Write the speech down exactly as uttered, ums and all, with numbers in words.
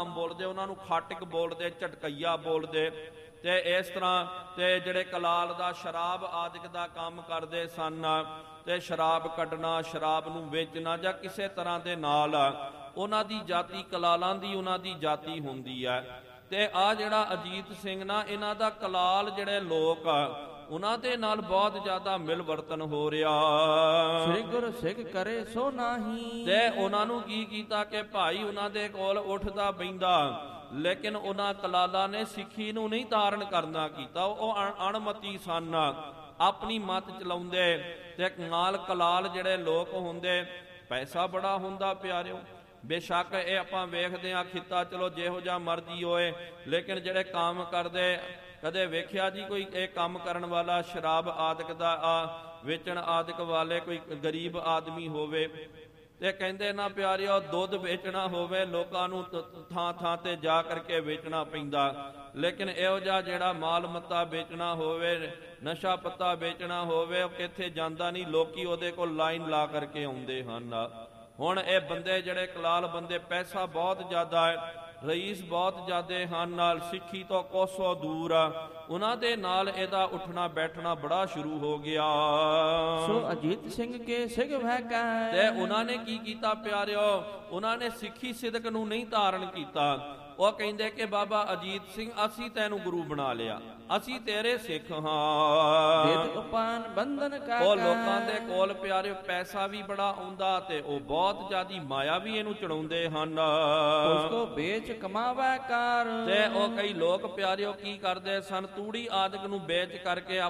ਬੋਲਦੇ, ਉਹਨਾਂ ਨੂੰ ਖਾਟਕ ਬੋਲਦੇ, ਝਟਕਈਆ ਬੋਲਦੇ। ਤੇ ਇਸ ਤਰ੍ਹਾਂ ਤੇ ਜਿਹੜੇ ਕਲਾਲ ਦਾ ਸ਼ਰਾਬ ਆਦਿਕ ਦਾ ਕੰਮ ਕਰਦੇ ਸਨ, ਤੇ ਸ਼ਰਾਬ ਕੱਢਣਾ, ਸ਼ਰਾਬ ਨੂੰ ਵੇਚਣਾ ਜਾਂ ਕਿਸੇ ਤਰ੍ਹਾਂ ਦੇ ਨਾਲ ਉਹਨਾਂ ਦੀ ਜਾਤੀ, ਕਲਾਲਾਂ ਦੀ ਉਹਨਾਂ ਦੀ ਜਾਤੀ ਹੁੰਦੀ ਹੈ। ਤੇ ਆ ਜਿਹੜਾ ਅਜੀਤ ਸਿੰਘ ਨਾ, ਇਹਨਾਂ ਦਾ ਕਲਾਲ ਜਿਹੜੇ ਲੋਕ ਆ ਉਹਨਾਂ ਦੇ ਨਾਲ ਬਹੁਤ ਜ਼ਿਆਦਾ ਮਿਲਵਰਤਨ ਹੋ ਰਿਹਾ। ਸ੍ਰੀ ਗੁਰੂ ਸਿੱਖ ਕਰੇ ਸੋ ਨਾਹੀ। ਤੇ ਉਹਨਾਂ ਨੂੰ ਕੀ ਕੀਤਾ ਕਿ ਭਾਈ ਉਹਨਾਂ ਦੇ ਕੋਲ ਉੱਠਦਾ ਬਹਿੰਦਾ, ਲੇਕਿਨ ਉਹਨਾਂ ਕਲਾਲਾਂ ਨੇ ਸਿੱਖੀ ਨੂੰ ਨਹੀਂ ਧਾਰਨ ਕਰਨਾ ਕੀਤਾ। ਉਹ ਅਣਮਤੀ ਸਨ, ਆਪਣੀ ਮੱਤ ਚਲਾਉਂਦੇ। ਤੇ ਨਾਲ ਕਲਾਲ ਜਿਹੜੇ ਲੋਕ ਹੁੰਦੇ, ਪੈਸਾ ਬੜਾ ਹੁੰਦਾ ਪਿਆਰਿਓ। ਬੇਸ਼ੱਕ ਇਹ ਆਪਾਂ ਵੇਖਦੇ ਹਾਂ ਖਿੱਤਾ ਚਲੋ ਜਿਹੋ ਜਿਹਾ ਮਰਜ਼ੀ ਹੋਏ, ਲੇਕਿਨ ਜਿਹੜੇ ਕੰਮ ਕਰਦੇ, ਕਦੇ ਵੇਖਿਆ ਜੀ ਕੋਈ ਇਹ ਕੰਮ ਕਰਨ ਵਾਲਾ ਸ਼ਰਾਬ ਆਦਿਕ ਦਾ ਆ ਵੇਚਣ ਆਦਿਕ ਵਾਲੇ ਕੋਈ ਗਰੀਬ ਆਦਮੀ ਹੋਵੇ? ਤੇ ਕਹਿੰਦੇ ਨਾ ਪਿਆਰਿਓ, ਦੁੱਧ ਵੇਚਣਾ ਹੋਵੇ ਲੋਕਾਂ ਨੂੰ ਥਾਂ ਥਾਂ ਤੇ ਜਾ ਕਰਕੇ ਵੇਚਣਾ ਪੈਂਦਾ, ਲੇਕਿਨ ਇਹੋ ਜਿਹਾ ਜਿਹੜਾ ਮਾਲ ਮੱਤਾ ਵੇਚਣਾ ਹੋਵੇ, ਨਸ਼ਾ ਪੱਤਾ ਵੇਚਣਾ ਹੋਵੇ, ਉਹ ਕਿੱਥੇ ਜਾਂਦਾ ਨਹੀਂ, ਲੋਕੀ ਉਹਦੇ ਕੋਲ ਲਾਈਨ ਲਾ ਕਰਕੇ ਆਉਂਦੇ ਹਨ। ਹੁਣ ਇਹ ਬੰਦੇ ਜਿਹੜੇ ਕਲਾਲ ਬੰਦੇ, ਪੈਸਾ ਬਹੁਤ ਜ਼ਿਆਦਾ ਹੈ, ਰਈਸ ਬਹੁਤ ਜ਼ਿਆਦੇ ਹਨ, ਨਾਲ ਸਿੱਖੀ ਤੋਂ ਕੋਸੋਂ ਦੂਰ ਆ, ਉਹਨਾਂ ਦੇ ਨਾਲ ਇਹਦਾ ਉੱਠਣਾ ਬੈਠਣਾ ਬੜਾ ਸ਼ੁਰੂ ਹੋ ਗਿਆ। ਸੋ ਅਜੀਤ ਸਿੰਘ ਕੇ ਸਿੱਖ ਵਹਿ ਕੈ। ਤੇ ਉਹਨਾਂ ਨੇ ਕੀ ਕੀਤਾ ਪਿਆਰਿਓ, ਉਹਨਾਂ ਨੇ ਸਿੱਖੀ ਸਿਦਕ ਨੂੰ ਨਹੀਂ ਧਾਰਨ ਕੀਤਾ। ਉਹ ਕਹਿੰਦੇ ਕਿ ਬਾਬਾ ਅਜੀਤ ਸਿੰਘ, ਅਸੀਂ ਤੈਨੂੰ ਗੁਰੂ ਬਣਾ ਲਿਆ, ਅਸੀਂ ਤੇਰੇ ਸਿੱਖ ਹਾਂ। ਜਿਤ ਉਪਾਨ ਬੰਧਨ ਕਾ। ਉਹ ਲੋਕਾਂ ਦੇ ਕੋਲ ਪਿਆਰਿਓ ਪੈਸਾ ਵੀ ਬੜਾ ਆਉਂਦਾ, ਤੇ ਉਹ ਬਹੁਤ ਜ਼ਿਆਦੀ ਮਾਇਆ ਵੀ ਇਹਨੂੰ ਚੜਾਉਂਦੇ ਹਨ। ਉਸ ਕੋ ਵੇਚ ਕਮਾਵੈ ਕਰ। ਤੇ ਉਹ ਕਈ ਲੋਕ ਪਿਆਰਿਓ ਕੀ ਕਰਦੇ ਸਨ, ਤੂੜੀ ਆਦਿਕ ਨੂੰ ਵੇਚ ਕਰਕੇ